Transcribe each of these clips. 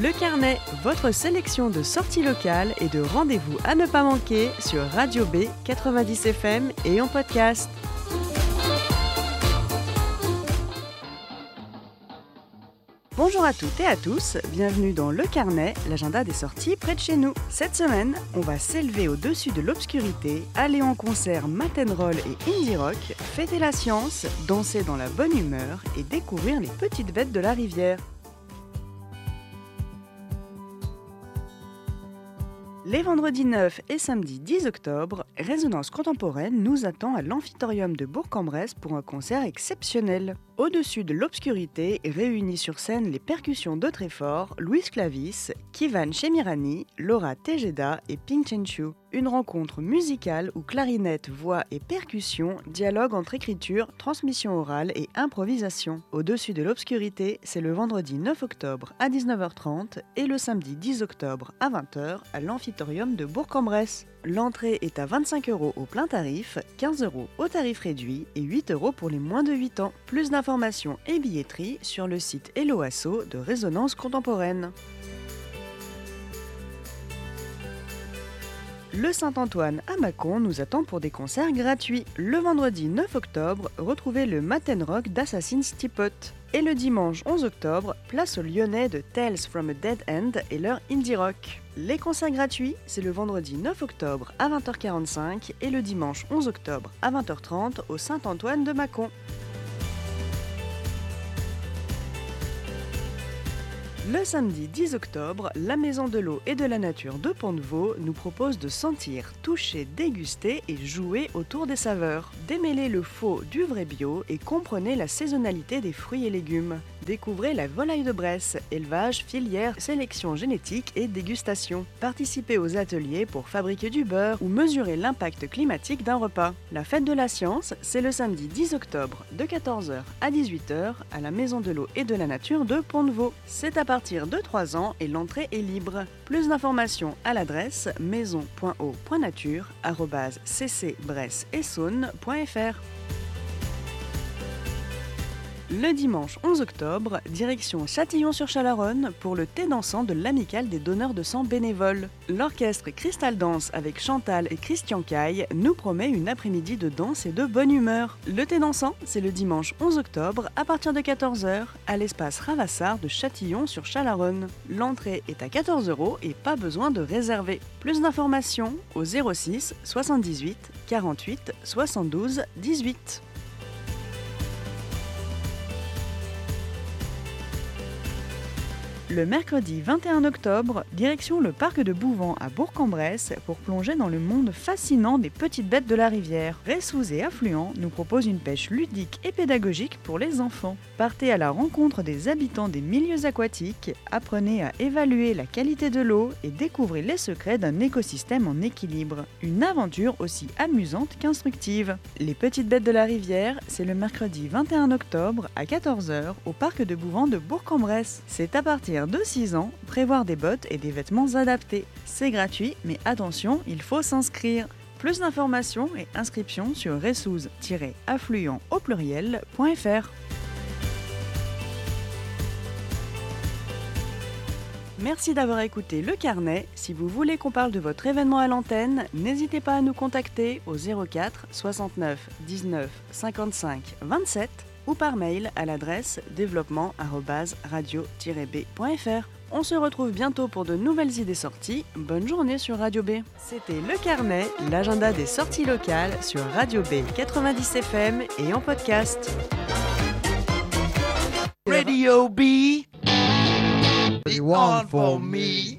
Le Carnet, votre sélection de sorties locales et de rendez-vous à ne pas manquer sur Radio B 90 FM et en podcast. Bonjour à toutes et à tous, bienvenue dans Le Carnet, l'agenda des sorties près de chez nous. Cette semaine, on va s'élever au-dessus de l'obscurité, aller en concert Mat'n'Roll et indie rock, fêter la science, danser dans la bonne humeur et découvrir les petites bêtes de la rivière. Les vendredis 9 et samedi 10 octobre, Résonance Contemporaine nous attend à l'Amphitorium de Bourg-en-Bresse pour un concert exceptionnel. Au-dessus de l'obscurité, réunis sur scène les percussions de Tréfort, Louise Clavis, Kivan Chemirani, Laura Tejeda et Ping Chen-Chu. Une rencontre musicale où clarinette, voix et percussion dialoguent entre écriture, transmission orale et improvisation. Au-dessus de l'obscurité, c'est le vendredi 9 octobre à 19h30 et le samedi 10 octobre à 20h à l'Amphitorium de Bourg-en-Bresse. L'entrée est à 25 € au plein tarif, 15 € au tarif réduit et 8 € pour les moins de 8 ans. Plus d'informations et billetterie sur le site Hello Asso de Résonance Contemporaine. Le Saint-Antoine à Mâcon nous attend pour des concerts gratuits. Le vendredi 9 octobre, retrouvez le Matin Rock d'Assassin's Teapot. Et le dimanche 11 octobre, place aux Lyonnais de Tales from a Dead End et leur indie rock. Les concerts gratuits, c'est le vendredi 9 octobre à 20h45 et le dimanche 11 octobre à 20h30 au Saint-Antoine de Mâcon. Le samedi 10 octobre, la Maison de l'eau et de la nature de Pont-de-Vaux nous propose de sentir, toucher, déguster et jouer autour des saveurs. Démêlez le faux du vrai bio et comprenez la saisonnalité des fruits et légumes. Découvrez la volaille de Bresse, élevage, filière, sélection génétique et dégustation. Participez aux ateliers pour fabriquer du beurre ou mesurer l'impact climatique d'un repas. La fête de la science, c'est le samedi 10 octobre de 14h à 18h à la Maison de l'eau et de la nature de Pont-de-Vaux. C'est à partir de 3 ans et l'entrée est libre. Plus d'informations à l'adresse maison.o.nature@ccbresse-et-saône.fr. Le dimanche 11 octobre, direction Châtillon-sur-Chalaronne pour le thé dansant de l'Amicale des donneurs de sang bénévoles. L'orchestre Crystal Dance avec Chantal et Christian Caille nous promet une après-midi de danse et de bonne humeur. Le thé dansant, c'est le dimanche 11 octobre à partir de 14h à l'espace Ravassar de Châtillon-sur-Chalaronne. L'entrée est à 14 € et pas besoin de réserver. Plus d'informations au 06 78 48 72 18. Le mercredi 21 octobre, direction le parc de Bouvant à Bourg-en-Bresse pour plonger dans le monde fascinant des petites bêtes de la rivière. Ressous et affluents nous propose une pêche ludique et pédagogique pour les enfants. Partez à la rencontre des habitants des milieux aquatiques, apprenez à évaluer la qualité de l'eau et découvrez les secrets d'un écosystème en équilibre. Une aventure aussi amusante qu'instructive. Les petites bêtes de la rivière, c'est le mercredi 21 octobre à 14h au parc de Bouvant de Bourg-en-Bresse. C'est à partir de 6 ans, prévoir des bottes et des vêtements adaptés. C'est gratuit, mais attention, il faut s'inscrire. Plus d'informations et inscriptions sur ressous-affluent au pluriel.fr. Merci d'avoir écouté Le Carnet. Si vous voulez qu'on parle de votre événement à l'antenne, n'hésitez pas à nous contacter au 04 69 19 55 27 ou par mail à l'adresse développement@radio-b.fr. On se retrouve bientôt pour de nouvelles idées sorties. Bonne journée sur Radio B. C'était Le Carnet, l'agenda des sorties locales sur Radio B 90 FM et en podcast. Radio B, the one for me.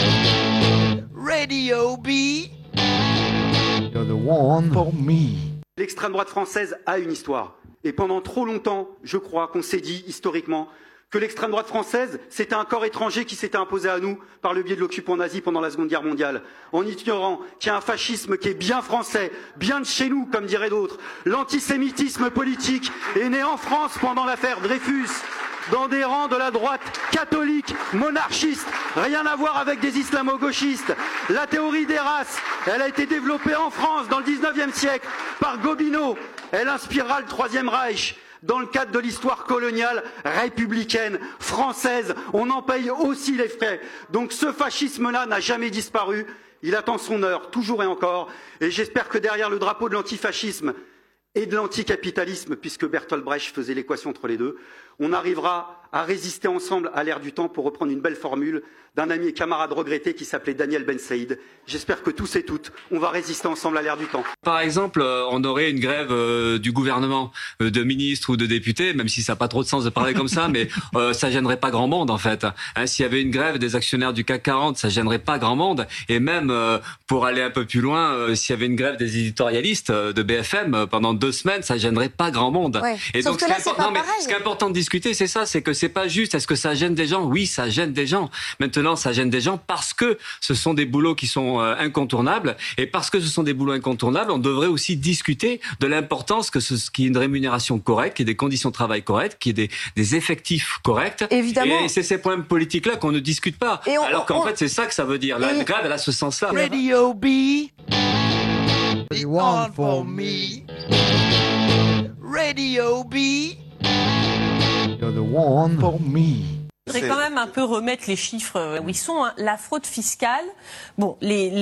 Radio B, you're the one for me. L'extrême droite française a une histoire. Et pendant trop longtemps, je crois qu'on s'est dit historiquement que l'extrême droite française, c'était un corps étranger qui s'était imposé à nous par le biais de l'occupant nazi pendant la Seconde Guerre mondiale, en ignorant qu'il y a un fascisme qui est bien français, bien de chez nous, comme diraient d'autres. L'antisémitisme politique est né en France pendant l'affaire Dreyfus, dans des rangs de la droite catholique, monarchiste, rien à voir avec des islamo-gauchistes. La théorie des races, elle a été développée en France dans le 19e siècle par Gobineau. Elle inspirera le Troisième Reich. dans le cadre de l'histoire coloniale, républicaine, française. On en paye aussi les frais. Donc ce fascisme-là n'a jamais disparu. Il attend son heure, toujours et encore. Et j'espère que derrière le drapeau de l'antifascisme et de l'anticapitalisme, puisque Bertolt Brecht faisait l'équation entre les deux, on arrivera à résister ensemble à l'ère du temps, pour reprendre une belle formule d'un ami et camarade regretté qui s'appelait Daniel Ben Saïd. J'espère que tous et toutes, on va résister ensemble à l'ère du temps. Par exemple, on aurait une grève du gouvernement, de ministres ou de députés, même si ça n'a pas trop de sens de parler comme ça, mais ça gênerait pas grand monde en fait. Hein, s'il y avait une grève des actionnaires du CAC 40, ça gênerait pas grand monde. Et même, pour aller un peu plus loin, s'il y avait une grève des éditorialistes de BFM pendant 2 semaines, ça gênerait pas grand monde. Ouais. Et Sauf donc, que là, c'est pas pareil. ce qui est important de discuter, c'est ça, c'est que c'est pas juste. Est-ce que ça gêne des gens ? Oui, ça gêne des gens. Maintenant, ça gêne des gens parce que ce sont des boulots qui sont incontournables. Et parce que ce sont des boulots incontournables, on devrait aussi discuter de l'importance qu'il y ait une rémunération correcte, qu'il y ait des conditions de travail correctes, qu'il y ait des effectifs corrects. Évidemment. Et c'est ces points politiques-là qu'on ne discute pas. Alors qu'en fait, c'est ça que ça veut dire. La grève, elle a ce sens-là. Radio B, The on one for me. Radio B, You're the one. for me. Je voudrais quand même un peu remettre les chiffres où ils sont. Hein. La fraude fiscale, bon,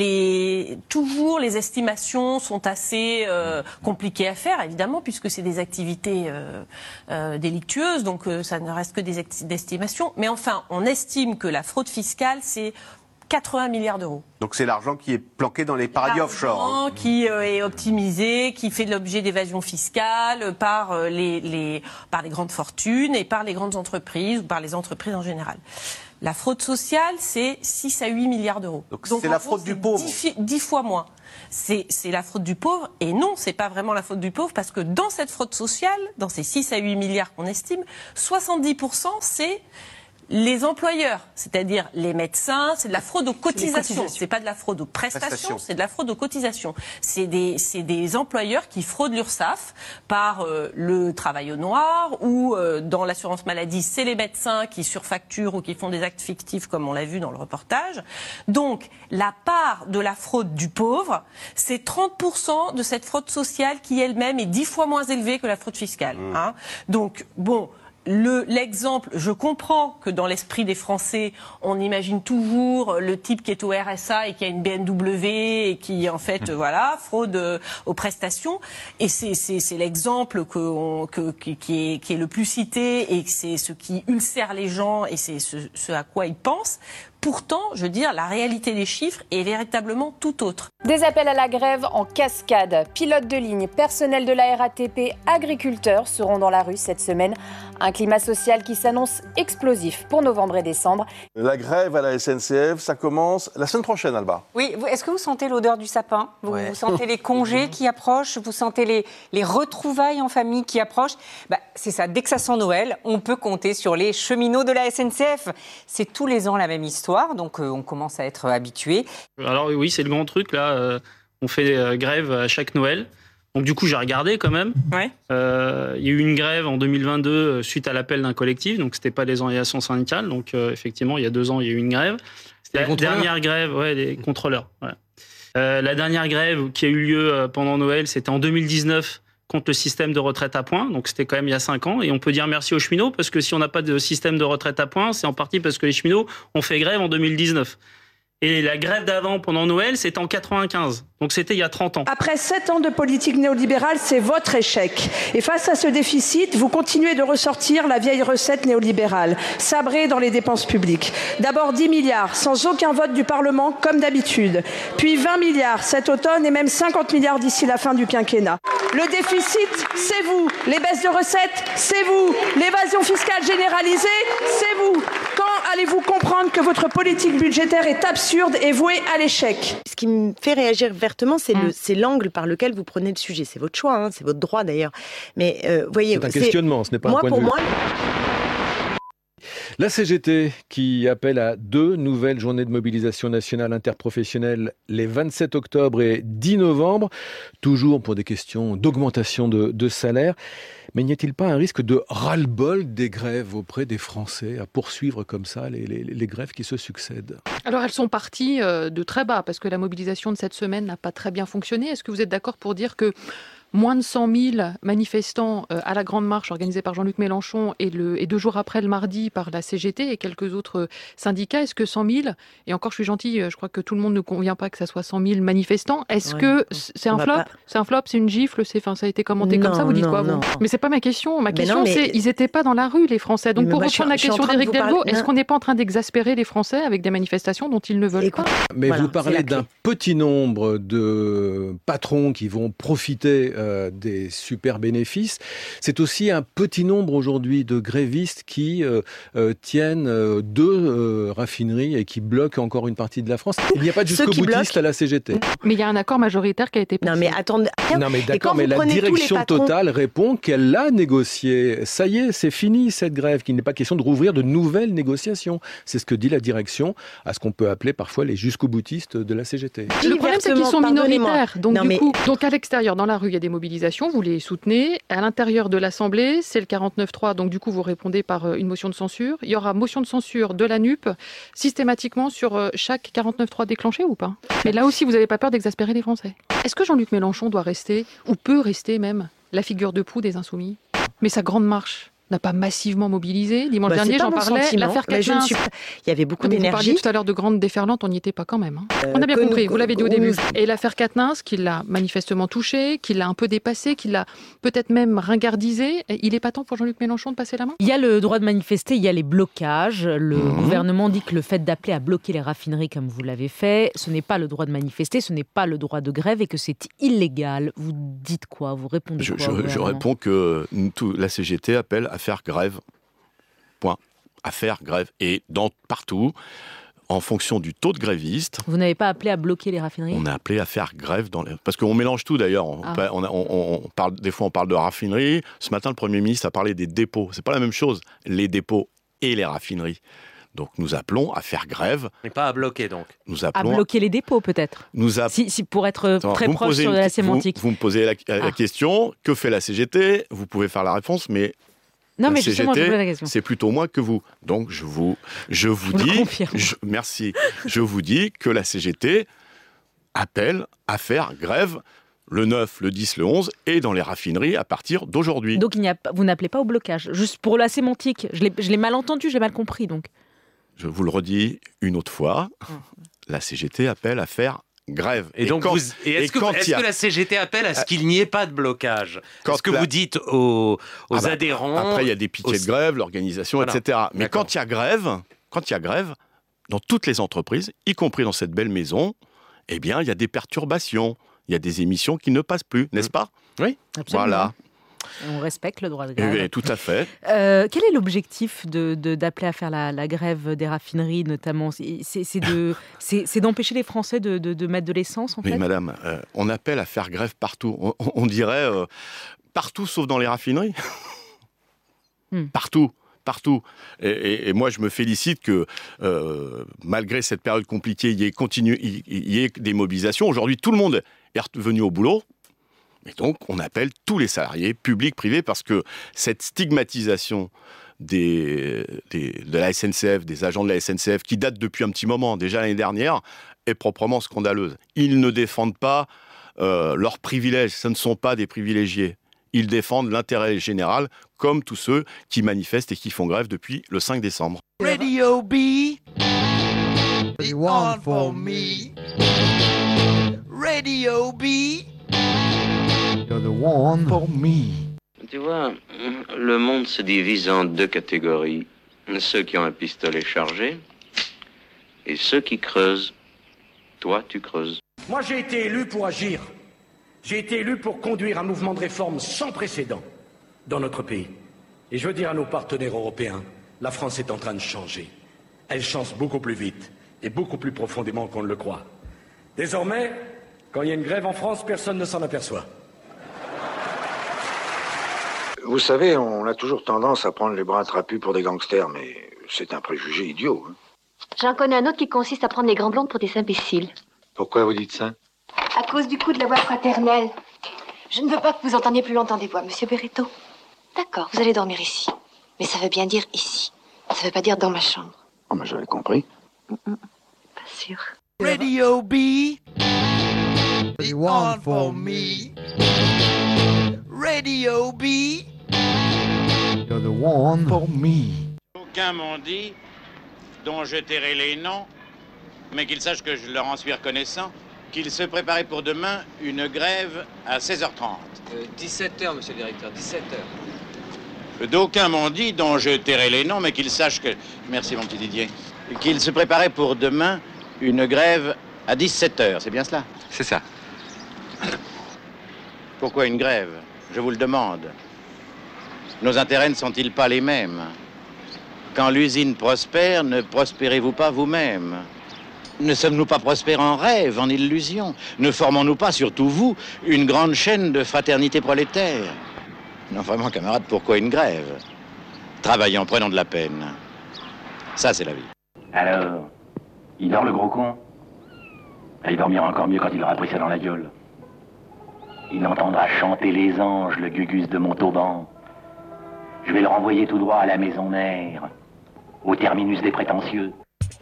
toujours les estimations sont assez compliquées à faire, évidemment, puisque c'est des activités délictueuses, donc ça ne reste que des estimations. Mais enfin, on estime que la fraude fiscale, c'est 80 milliards d'euros. Donc c'est l'argent qui est planqué dans les paradis offshore. L'argent qui est optimisé, qui fait l'objet d'évasion fiscale par les grandes fortunes et par les grandes entreprises ou par les entreprises en général. La fraude sociale, c'est 6 à 8 milliards d'euros. Donc c'est la fraude du pauvre. 10 fois moins. C'est la fraude du pauvre. Et non, c'est pas vraiment la fraude du pauvre, parce que dans cette fraude sociale, dans ces 6 à 8 milliards qu'on estime, 70%, c'est les employeurs, c'est-à-dire les médecins, c'est de la fraude aux cotisations. C'est pas de la fraude aux prestations, c'est de la fraude aux cotisations. C'est des employeurs qui fraudent l'URSSAF par le travail au noir, ou dans l'assurance maladie, c'est les médecins qui surfacturent ou qui font des actes fictifs, comme on l'a vu dans le reportage. Donc, la part de la fraude du pauvre, c'est 30% de cette fraude sociale qui elle-même est 10 fois moins élevée que la fraude fiscale. Hein. Donc, bon... L'exemple, je comprends que dans l'esprit des Français, on imagine toujours le type qui est au RSA et qui a une BMW et qui, en fait, fraude aux prestations. Et c'est l'exemple qui est le plus cité, et c'est ce qui ulcère les gens, et c'est ce à quoi ils pensent. Pourtant, je veux dire, la réalité des chiffres est véritablement tout autre. Des appels à la grève en cascade. Pilotes de ligne, personnel de la RATP, agriculteurs seront dans la rue cette semaine. Un climat social qui s'annonce explosif pour novembre et décembre. La grève à la SNCF, ça commence la semaine prochaine, Alba. Oui, est-ce que vous sentez l'odeur du sapin ? Vous sentez les congés qui approchent ? Vous sentez les retrouvailles en famille qui approchent ? C'est ça, dès que ça sent Noël, on peut compter sur les cheminots de la SNCF. C'est tous les ans la même histoire. Donc on commence à être habitué. Alors oui, c'est le grand truc là. On fait grève à chaque Noël. Donc du coup, j'ai regardé quand même. Ouais. Il y a eu une grève en 2022 suite à l'appel d'un collectif. Donc c'était pas les organisations syndicales. Donc effectivement, il y a 2 ans, il y a eu une grève. C'était la dernière grève, des contrôleurs. Ouais. La dernière grève qui a eu lieu pendant Noël, c'était en 2019. Contre le système de retraite à points, donc c'était quand même il y a 5 ans, et on peut dire merci aux cheminots, parce que si on n'a pas de système de retraite à points, c'est en partie parce que les cheminots ont fait grève en 2019. Et la grève d'avant, pendant Noël, c'était en 95. Donc c'était il y a 30 ans. Après 7 ans de politique néolibérale, c'est votre échec. Et face à ce déficit, vous continuez de ressortir la vieille recette néolibérale, sabrée dans les dépenses publiques. D'abord 10 milliards, sans aucun vote du Parlement, comme d'habitude. Puis 20 milliards cet automne, et même 50 milliards d'ici la fin du quinquennat. Le déficit, c'est vous. Les baisses de recettes, c'est vous. L'évasion fiscale généralisée, c'est vous. Quand allez-vous comprendre que votre politique budgétaire est absurde et vouée à l'échec ? Ce qui me fait réagir vertement, c'est l'angle par lequel vous prenez le sujet. C'est votre choix, c'est votre droit d'ailleurs. Mais voyez, c'est un questionnement, ce n'est pas un point de vue. La CGT qui appelle à 2 nouvelles journées de mobilisation nationale interprofessionnelle les 27 octobre et 10 novembre, toujours pour des questions d'augmentation de salaire. Mais n'y a-t-il pas un risque de ras-le-bol des grèves auprès des Français à poursuivre comme ça les grèves qui se succèdent ? Alors elles sont parties de très bas parce que la mobilisation de cette semaine n'a pas très bien fonctionné. Est-ce que vous êtes d'accord pour dire que moins de 100 000 manifestants à la Grande Marche organisée par Jean-Luc Mélenchon et 2 jours après le mardi par la CGT et quelques autres syndicats, est-ce que 100 000, et encore je suis gentille, je crois que tout le monde ne convient pas que ça soit 100 000 manifestants, est-ce que c'est un flop ? C'est un flop, c'est une gifle, ça a été commenté comme ça, vous dites quoi vous ? Mais c'est pas ma question, c'est ils n'étaient pas dans la rue les Français. Donc pour reprendre la question d'Éric Delvaux, est-ce qu'on n'est pas en train d'exaspérer les Français avec des manifestations dont ils ne veulent pas ? Mais vous parlez d'un petit nombre de patrons qui vont profiter des super bénéfices. C'est aussi un petit nombre aujourd'hui de grévistes qui tiennent 2 raffineries et qui bloquent encore une partie de la France. Il n'y a pas de jusqu'au-boutiste à la CGT. Mais il y a un accord majoritaire qui a été passé. Non mais attendez. Non mais d'accord, mais la direction Total répond qu'elle l'a négocié. Ça y est, c'est fini cette grève, qu'il n'est pas question de rouvrir de nouvelles négociations. C'est ce que dit la direction à ce qu'on peut appeler parfois les jusqu'au-boutistes de la CGT. Le problème, c'est qu'ils sont minoritaires. Donc à l'extérieur, dans la rue, il y a des mobilisations, vous les soutenez. À l'intérieur de l'Assemblée, c'est le 49.3, donc du coup, vous répondez par une motion de censure. Il y aura motion de censure de la NUP systématiquement sur chaque 49.3 déclenché ou pas ? Mais là aussi, vous n'avez pas peur d'exaspérer les Français. Est-ce que Jean-Luc Mélenchon doit rester, ou peut rester même, la figure de proue des Insoumis ? Mais sa grande marche n'a pas massivement mobilisé. Dimanche dernier, j'en parlais, l'affaire Quatennens. Il y avait beaucoup d'énergie. Vous parliez tout à l'heure de grande déferlante, on n'y était pas quand même. On a bien compris, vous l'avez dit au début. Et l'affaire Quatennens, qui l'a manifestement touché, qui l'a un peu dépassé, qui l'a peut-être même ringardisé. Il n'est pas temps pour Jean-Luc Mélenchon de passer la main ? Il y a le droit de manifester, il y a les blocages. Le gouvernement dit que le fait d'appeler à bloquer les raffineries comme vous l'avez fait, ce n'est pas le droit de manifester, ce n'est pas le droit de grève et que c'est illégal. Vous dites quoi ? Vous répondez quoi ? Je réponds que la CGT appelle à faire grève. Point. À faire grève. Et partout, en fonction du taux de grévistes. Vous n'avez pas appelé à bloquer les raffineries ? On a appelé à faire grève parce qu'on mélange tout d'ailleurs. Des fois, on parle de raffineries. Ce matin, le Premier ministre a parlé des dépôts. C'est pas la même chose, les dépôts et les raffineries. Donc, nous appelons à faire grève. Mais pas à bloquer, donc. À bloquer les dépôts, peut-être. Si pour être très proche sur la sémantique. Vous me posez la question, que fait la CGT ? Vous pouvez faire la réponse, mais... Non, mais justement, je vous pose la question. C'est plutôt moi que vous. Donc, je vous dis... Merci. Je vous dis que la CGT appelle à faire grève le 9, le 10, le 11 et dans les raffineries à partir d'aujourd'hui. Donc, vous n'appelez pas au blocage. Juste pour la sémantique. Je l'ai mal entendu, j'ai mal compris, donc. Je vous le redis une autre fois. La CGT appelle à faire grève. Est-ce que la CGT appelle à ce qu'il n'y ait pas de blocage ? Est-ce que vous dites aux adhérents... Après, il y a des pitiés de grève, l'organisation, etc. Mais quand il y a grève, dans toutes les entreprises, y compris dans cette belle maison, eh bien, il y a des perturbations. Il y a des émissions qui ne passent plus, n'est-ce pas ? Oui, absolument. Voilà. On respecte le droit de grève. Oui, tout à fait. Quel est l'objectif d'appeler à faire la grève des raffineries, notamment ? C'est d'empêcher les Français de mettre de l'essence, en fait ? Mais madame, on appelle à faire grève partout. On dirait partout, sauf dans les raffineries. Partout. Et moi, je me félicite que, malgré cette période compliquée, il y ait des mobilisations. Aujourd'hui, tout le monde est revenu au boulot. Et donc, on appelle tous les salariés, publics, privés, parce que cette stigmatisation de la SNCF, des agents de la SNCF, qui date depuis un petit moment, déjà l'année dernière, est proprement scandaleuse. Ils ne défendent pas leurs privilèges, ce ne sont pas des privilégiés. Ils défendent l'intérêt général, comme tous ceux qui manifestent et qui font grève depuis le 5 décembre. Radio B, the one for me. Radio B, the one for me. Tu vois, le monde se divise en 2 catégories. Ceux qui ont un pistolet chargé et ceux qui creusent. Toi, tu creuses. Moi, j'ai été élu pour agir. J'ai été élu pour conduire un mouvement de réforme sans précédent dans notre pays. Et je veux dire à nos partenaires européens, la France est en train de changer. Elle change beaucoup plus vite et beaucoup plus profondément qu'on ne le croit. Désormais, quand il y a une grève en France, personne ne s'en aperçoit. Vous savez, on a toujours tendance à prendre les bras trapus pour des gangsters, mais c'est un préjugé idiot. Hein. J'en connais un autre qui consiste à prendre les grands blondes pour des imbéciles. Pourquoi vous dites ça? À cause du coup de la voix fraternelle. Je ne veux pas que vous entendiez plus longtemps des voix, monsieur Berretto. D'accord, vous allez dormir ici. Mais ça veut bien dire ici. Ça veut pas dire dans ma chambre. Oh, mais j'avais compris. Pas sûr. Radio B, the one for me. Radio B. You're the one for me. Aucun m'ont dit, dont je tairai les noms, mais qu'ils sachent que je leur en suis reconnaissant, qu'ils se préparaient pour demain une grève à 16h30. 17h, monsieur le directeur, 17h. D'aucuns m'ont dit, dont je tairai les noms, mais qu'ils sachent que... Merci mon petit Didier. Qu'ils se préparaient pour demain une grève à 17h, c'est bien cela? C'est ça. Pourquoi une grève? Je vous le demande. Nos intérêts ne sont-ils pas les mêmes? Quand l'usine prospère, ne prospérez-vous pas vous-même? Ne sommes-nous pas prospères en rêve, en illusion? Ne formons-nous pas, surtout vous, une grande chaîne de fraternité prolétaire? Non, vraiment, camarade, pourquoi une grève? Travaillons, prenons de la peine. Ça, c'est la vie. Alors, il dort le gros con? Il dormira encore mieux quand il aura pris ça dans la gueule. Il entendra chanter les anges, le gugus de Montauban. Je vais le renvoyer tout droit à la maison mère, au terminus des prétentieux.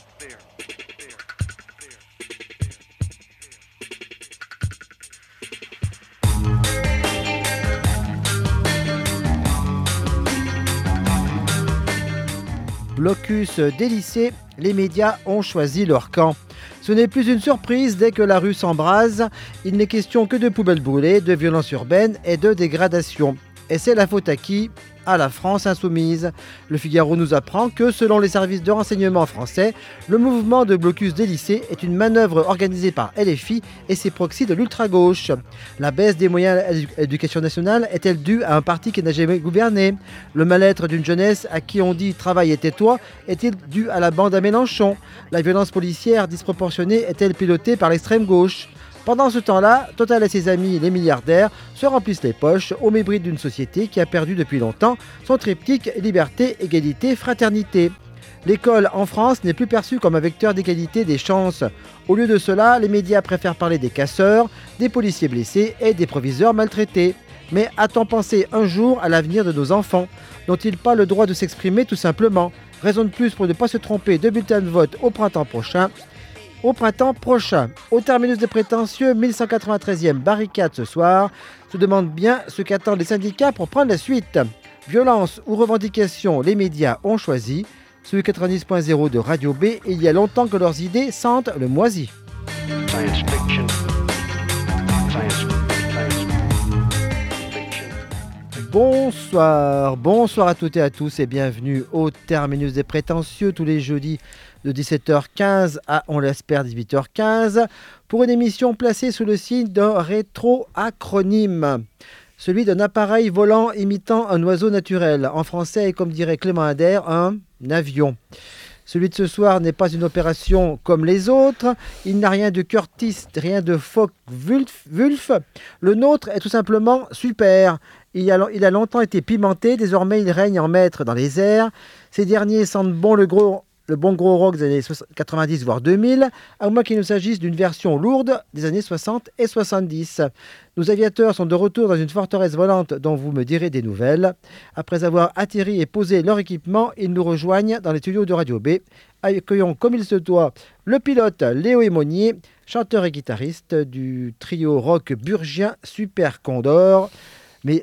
Blocus des lycées, les médias ont choisi leur camp. Ce n'est plus une surprise dès que la rue s'embrase. Il n'est question que de poubelles brûlées, de violences urbaines et de dégradation. Et c'est la faute à qui? À la France insoumise. Le Figaro nous apprend que, selon les services de renseignement français, le mouvement de blocus des lycées est une manœuvre organisée par LFI et ses proxys de l'ultra-gauche. La baisse des moyens à l'éducation nationale est-elle due à un parti qui n'a jamais gouverné? Le mal-être d'une jeunesse à qui on dit « travaille et tais-toi » est-il dû à la bande à Mélenchon? La violence policière disproportionnée est-elle pilotée par l'extrême gauche? Pendant ce temps-là, Total et ses amis, les milliardaires, se remplissent les poches au mépris d'une société qui a perdu depuis longtemps son triptyque liberté, égalité, fraternité. L'école en France n'est plus perçue comme un vecteur d'égalité des chances. Au lieu de cela, les médias préfèrent parler des casseurs, des policiers blessés et des proviseurs maltraités. Mais a-t-on pensé un jour à l'avenir de nos enfants? N'ont-ils pas le droit de s'exprimer tout simplement? Raison de plus pour ne pas se tromper de bulletin de vote au printemps prochain. Au terminus des prétentieux, 1193e barricade ce soir, se demande bien ce qu'attendent les syndicats pour prendre la suite. Violence ou revendication, les médias ont choisi. Sur le 90.0 de Radio B, il y a longtemps que leurs idées sentent le moisi. Bonsoir à toutes et à tous et bienvenue au terminus des prétentieux tous les jeudis de 17h15 à, on l'espère, 18h15 pour une émission placée sous le signe d'un rétro-acronyme, celui d'un appareil volant imitant un oiseau naturel. En français, et comme dirait Clément Ader, un avion. Celui de ce soir n'est pas une opération comme les autres. Il n'a rien de Curtis, rien de Focke-Wulf. Le nôtre est tout simplement super. Il a longtemps été pimenté, désormais il règne en maître dans les airs. Ces derniers sentent bon le bon gros rock des années 90 voire 2000, à moins qu'il ne s'agisse d'une version lourde des années 60 et 70. Nos aviateurs sont de retour dans une forteresse volante dont vous me direz des nouvelles. Après avoir atterri et posé leur équipement, ils nous rejoignent dans les studios de Radio B. Accueillons comme il se doit le pilote Léo Aymonier, chanteur et guitariste du trio rock burgien Super Condor. Mais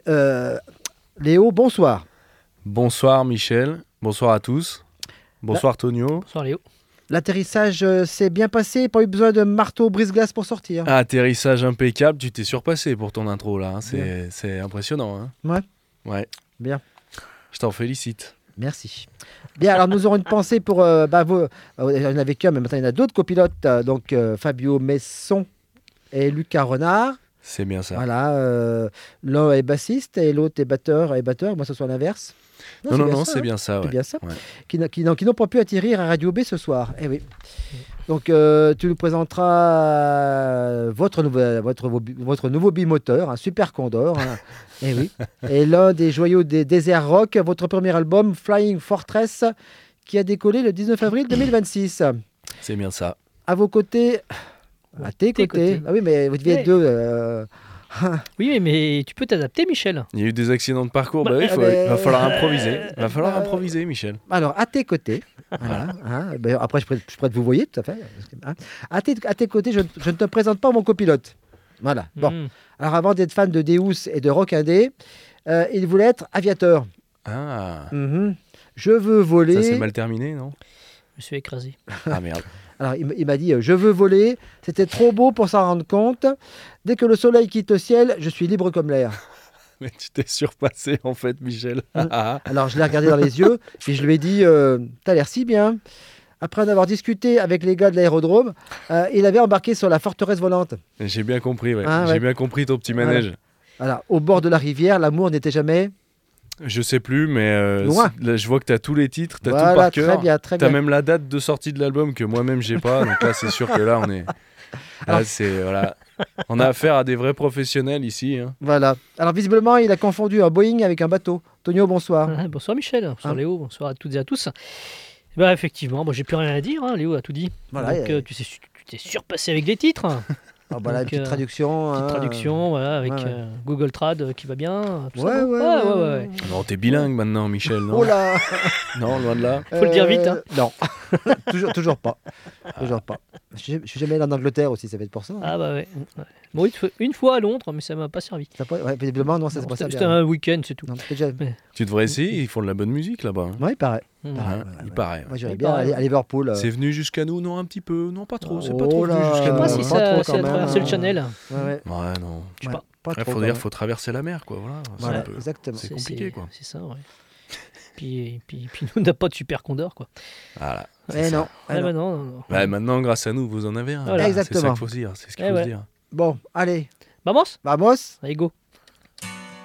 Léo, bonsoir. Bonsoir Michel, bonsoir à tous. Bonsoir Tonio. Bonsoir Léo. L'atterrissage s'est bien passé, pas eu besoin de marteau brise-glace pour sortir. Atterrissage impeccable, tu t'es surpassé pour ton intro là, hein. C'est impressionnant. Hein. Ouais. Bien. Je t'en félicite. Merci. Bien, alors nous aurons une pensée pour vous. Il y en avait qu'un, mais maintenant il y en a d'autres copilotes, donc Fabio Messon et Lucas Renard. C'est bien ça. Voilà, l'un est bassiste et l'autre est batteur. Moi, ce soit l'inverse. Non, c'est bien ça. C'est bien ça. Ouais. Qui n'ont pas pu atterrir à Radio B ce soir. Eh oui. Donc, tu nous présenteras votre nouveau bimoteur, un Super Condor. Hein. Eh oui. Et l'un des joyaux des Desert Rock, votre premier album, Flying Fortress, qui a décollé le 19 avril 2026. C'est bien ça. À vos côtés... À tes côtés. Ah oui, mais vous deviez être deux... Oui, mais tu peux t'adapter, Michel. Il y a eu des accidents de parcours, il va falloir improviser. Il va falloir improviser, Michel. Alors, à tes côtés, voilà, hein, après je suis prêt de vous voyer, tout à fait. Hein. À tes côtés, je ne te présente pas mon copilote. Voilà. Bon. Alors avant d'être fan de Deus et de Rock Indé, il voulait être aviateur. Ah. Je veux voler. Ça s'est mal terminé, non? Je me suis écrasé. Ah merde. Alors il m'a dit je veux voler. C'était trop beau pour s'en rendre compte. Dès que le soleil quitte le ciel, je suis libre comme l'air. Mais tu t'es surpassé en fait, Michel. Alors je l'ai regardé dans les yeux et je lui ai dit t'as l'air si bien. Après en avoir discuté avec les gars de l'aérodrome, il avait embarqué sur la forteresse volante. J'ai bien compris, ouais. Ah, J'ai bien compris ton petit manège. Voilà. Au bord de la rivière, l'amour n'était jamais... Je sais plus, mais loin. Là, je vois que tu as tous les titres, tu as voilà, tout par cœur. Très tu as bien. même la date de sortie de l'album que moi-même j'ai pas. Donc là, c'est sûr que là, on est... Là, voilà. On a affaire à des vrais professionnels ici. Hein. Voilà. Alors visiblement, il a confondu un Boeing avec un bateau. Tonio, bonsoir. Bonsoir Michel, bonsoir Léo, bonsoir à toutes et à tous. Bah effectivement, j'ai plus rien à dire, Léo a tout dit. Voilà, donc tu t'es surpassé avec les titres. Ah bah là, une petite traduction. Petite traduction, voilà, avec Google Trad qui va bien. Tout ça, ouais. Non, t'es bilingue maintenant, Michel, non? Oh là. Non, loin de là. Faut le dire vite. Hein. Non, toujours pas. Toujours pas. Je suis jamais allé en Angleterre aussi, ça va être pour ça. Hein. Ah bah ouais. Bon, une fois à Londres, mais ça m'a pas servi. Visiblement, non, ça s'est pas servi. C'était un week-end, c'est tout. Non, Tu devrais essayer, ils font de la bonne musique là-bas. Hein. Ouais, il paraît. Il paraît. Moi, j'aurais bien aller à Liverpool. C'est venu jusqu'à nous, non, un petit peu, non, pas trop. C'est Oh pas trop venu là. jusqu'à nous. Pas si Pas trop, ça quand a même. traversé le Channel. Ouais, non. Je sais pas. Pas trop, Faut dire, faut traverser la mer, quoi. Voilà, exactement. C'est compliqué, quoi. C'est ça, ouais. Puis nous, on n'a pas de super condor, quoi. Voilà. Non. Non. Bah, maintenant, grâce à nous, vous en avez un. Voilà. Exactement. C'est ça qu'il faut dire. C'est ce qu'il faut se dire. Bon, allez. Vamos. Vamos. Allez, go.